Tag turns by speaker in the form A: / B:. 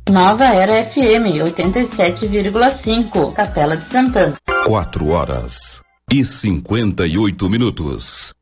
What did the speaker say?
A: Nova Era FM 87,5, Capela de Santana.
B: 4 horas e 58 minutos.